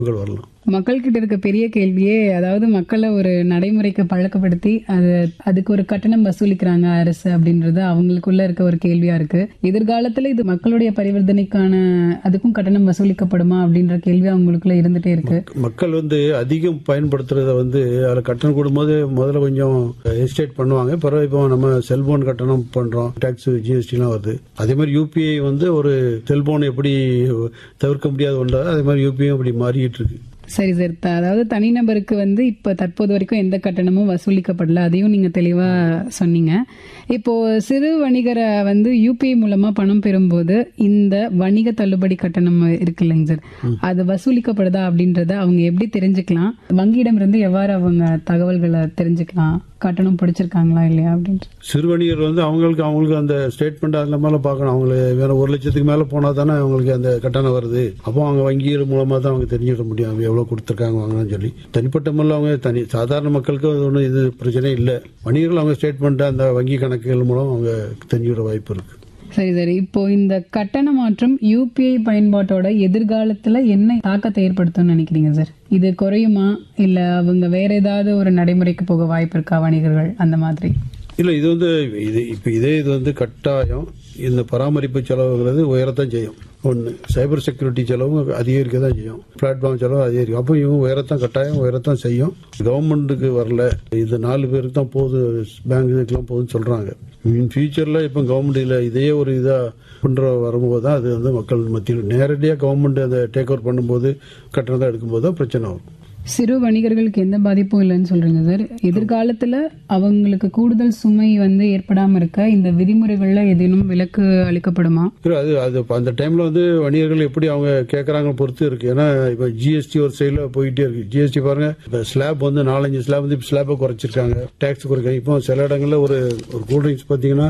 வரலாம். மக்கள் கிட்ட இருக்க பெரிய கேள்வியே, அதாவது மக்களை ஒரு நடைமுறைக்கு பழக்கப்படுத்தி அதுக்கு ஒரு கட்டணம் வசூலிக்கிறாங்க அரசு அப்படின்றது அவங்களுக்குள்ள இருக்க ஒரு கேள்வியா இருக்கு. எதிர்காலத்துல இது மக்களுடைய பரிவர்த்தனைக்கான அதுக்கும் கட்டணம் வசூலிக்கப்படுமா அப்படின்ற கேள்வி அவங்களுக்குள்ள இருந்துட்டே இருக்கு. மக்கள் அதிகம் பயன்படுத்துறத அதில் கட்டணம் கூடும்போது முதல்ல கொஞ்சம் ஹெசிடேட் பண்ணுவாங்க. பிறகு இப்போ நம்ம செல்போன் கட்டணம் பண்றோம், டாக்ஸ், ஜிஎஸ்டி எல்லாம் வருது. அதே மாதிரி யூபிஐ ஒரு செல்போன் எப்படி தவிர்க்க முடியாத ஒன்றா, அதே மாதிரி யூபிஐ அப்படி மாறிட்டு இருக்கு. சரி சார், அதாவது தனிநபருக்கு இப்ப தற்போது வரைக்கும் எந்த கட்டணமும் வசூலிக்கப்படல, அதையும் நீங்க தெளிவா சொன்னீங்க. இப்போ சிறு வணிகரை யூபிஐ மூலமா பணம் பெறும்போது இந்த வணிக தள்ளுபடி கட்டணம் இருக்கு இல்லைங்க சார், அது வசூலிக்கப்படுதா அப்படின்றத அவங்க எப்படி தெரிஞ்சுக்கலாம்? வங்கியிடம் இருந்து எவ்வாறு அவங்க தகவல்களை தெரிஞ்சுக்கலாம், கட்டணம் பிடிச்சிருக்காங்களா இல்லையா அப்படின்ட்டு? சிறு வணிகர் அவங்களுக்கு அந்த ஸ்டேட்மெண்ட் அந்த மேல பார்க்கணும். அவங்களுக்கு வேற 1 லட்சத்துக்கு மேல போனா தானே அவங்களுக்கு அந்த கட்டணம் வருது. அப்போ அவங்க வங்கிகள் மூலமா தான் அவங்க தெரிஞ்சுக்க முடியும் அவங்க எவ்வளவு கொடுத்துருக்காங்க வாங்கன்னு சொல்லி. தனிப்பட்ட முறையில் அவங்க சாதாரண மக்களுக்கு அது ஒன்றும் இது பிரச்சனை இல்லை. வணிகர்கள் அவங்க ஸ்டேட்மெண்ட் அந்த வங்கி கணக்குகள் மூலம் அவங்க தெரிஞ்சுக்கிற வாய்ப்பு இருக்கு. சரி சரி, இப்போ இந்த கட்டண மாற்றம் யூபிஐ பயன்பாட்டோட எதிர்காலத்துல என்ன தாக்கத்தை ஏற்படுத்தும்னு நினைக்கிறீங்க சார்? இது குறையுமா இல்ல அவங்க வேற ஏதாவது ஒரு நடைமுறைக்கு போக வாய்ப்பு இருக்கா வணிகர்கள் அந்த மாதிரி? இல்ல, இது கட்டாயம் இந்த பராமரிப்பு செலவுங்கிறது உயரத்தான் செய்யும். ஒன்று, சைபர் செக்யூரிட்டி செலவும் அதிகரிக்க தான் செய்யும், பிளாட்ஃபார்ம் செலவு அதிகரிக்கும். அப்போ இவங்க கட்டாயம் உயரத்தான் செய்யும். கவர்மெண்ட்டுக்கு வரல, இது 4 பேருக்கு தான் போகுது, பேங்க் இதுக்கெல்லாம் போகுதுன்னு சொல்றாங்க. இன் ஃபியூச்சர்ல இப்போ கவர்மெண்ட் இதையே ஒரு இதா பண்ற வரும்போது தான் அது மக்கள் மத்தியில் நேரடியாக கவர்மெண்ட் அதை டேக் ஓவர் பண்ணும்போது கட்டணம் எடுக்கும்போது தான் பிரச்சனை வரும். சிறு வணிகர்களுக்கு எந்த பாதிப்பும் இல்லைன்னு சொல்றீங்க சார். எதிர்காலத்துல அவங்களுக்கு கூடுதல் சுமை ஏற்படாம இருக்க இந்த விதிமுறைகள்ல ஏதேனும் விலக்கு அளிக்கப்படுமா? அது அந்த டைம்ல வணிகர்கள் எப்படி அவங்க கேட்கறாங்க பொறுத்து இருக்கு. ஏன்னா இப்ப ஜிஎஸ்டி ஒரு சைட்ல போயிட்டே இருக்கு. ஜிஎஸ்டி பாருங்க, இப்ப ஸ்லாப் 4-5 ஸ்லாப் ஸ்லாப்பை குறைச்சிருக்காங்க, டாக்ஸ் குறைக்காங்க. இப்போ சில இடங்கள்ல ஒரு கூல்ட்ரிங்க்ஸ் பாத்தீங்கன்னா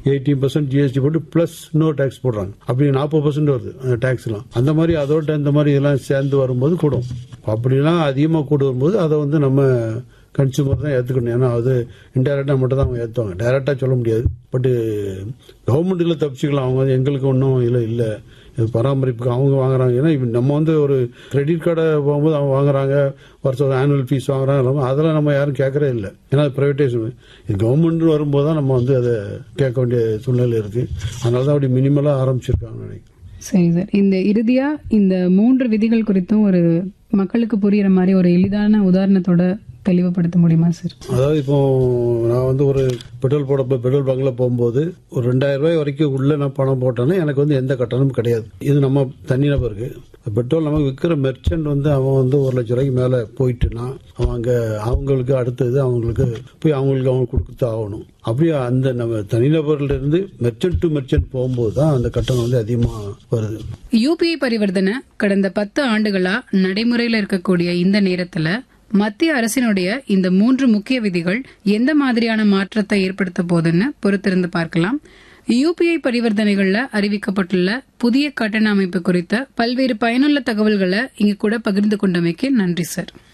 18% ஜிஎஸ்டி போட்டு பிளஸ் இன்னொரு டாக்ஸ் போடுறாங்க. அப்படி 40% வருது அந்த டாக்ஸ் எல்லாம். அந்த மாதிரி அதோட இந்த மாதிரி இதெல்லாம் சேர்ந்து வரும்போது கூடும். அப்படிலாம் அதிகமாக கூடு வரும்போது அதை நம்ம கன்சூமர் தான் ஏற்றுக்கணும். ஏன்னா அது இன்டைரக்டா மட்டும் தான் அவங்க ஏற்றுவாங்க, டைரக்டா சொல்ல முடியாது. பட் கவர்மெண்ட்ல தப்பிச்சுக்கலாம். அவங்க எங்களுக்கு ஒன்றும் இல்லை பராமரிப்புக்கு அவங்க வாங்குறாங்க. ஏன்னா நம்ம ஒரு கிரெடிட் கார்டை போகும்போது அவங்க வாங்குறாங்க, வருஷம் ஆனுவல் ஃபீஸ் வாங்குறாங்க. அதெல்லாம் நம்ம யாரும் கேட்கறே இல்லை. ஏன்னா அது பிரைவேடைசேஷன். இது கவர்மெண்ட் வரும்போது தான் நம்ம அதை கேட்க வேண்டிய சூழ்நிலை இருக்கு. அதனால தான் அப்படி மினிமலா ஆரம்பிச்சிருக்காங்க நினைக்கிறேன். சரி சார், இந்த இறுதியா இந்த 3 விதிகள் குறித்தும் ஒரு மக்களுக்கு புரியுற மாதிரி ஒரு எளிதான உதாரணத்தோட தெளிவுபடுத்த முடியுமா சார்? அதாவது இப்போ நான் ஒரு பெட்ரோல் பங்க்ல போகும்போது ஒரு 2000 ரூபாய் வரைக்கும் உள்ள நான் பணம் போட்டேன்னா எனக்கு எந்த கட்டணமும் கிடையாது. இது நம்ம தனிநபருக்கு. பெட்ரோல் நமக்கு விற்கிற மெர்ச்சன்ட் அவன் 1 லட்சம் ரூபாய்க்கு மேல போயிட்டுனா அவங்க அவங்களுக்கு அடுத்தது அவங்களுக்கு கொடுத்து ஆகணும். அப்படியே அந்த நம்ம தனிநபர்ல இருந்து மெர்ச்சன்ட் டு மெர்ச்சன்ட் போகும்போது தான் அந்த கட்டணம் அதிகமா வருது. யூபிஐ பரிவர்த்தனை கடந்த 10 ஆண்டுகளா நடைமுறையில் இருக்கக்கூடிய இந்த நேரத்துல மத்திய அரசினுடைய இந்த 3 முக்கிய விதிகள் எந்த மாதிரியான மாற்றத்தை ஏற்படுத்த போதுன்னு பொறுத்திருந்து பார்க்கலாம். யூபிஐ பரிவர்த்தனைகள்ல அறிவிக்கப்பட்டுள்ள புதிய கட்டண அமைப்பு குறித்த பல்வேறு பயனுள்ள தகவல்களை இங்க கூட பகிர்ந்து கொண்டமைக்கு நன்றி சார்.